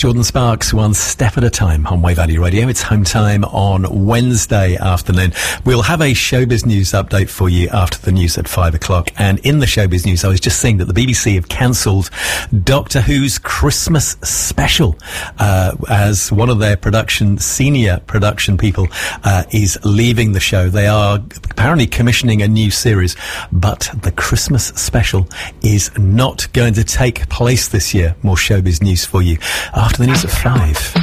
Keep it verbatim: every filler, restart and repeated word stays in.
Jordan Sparks, one step at a time on Wave Valley Radio. It's home time on Wednesday afternoon. We'll have a showbiz news update for you after the news at five o'clock. And in the showbiz news, I was just saying that the B B C have cancelled Doctor Who's Christmas special, uh, as one of their production, senior production people, uh, is leaving the show. They are apparently commissioning a new series, but the Christmas special is not going to take place this year. More showbiz news for you after the news at five.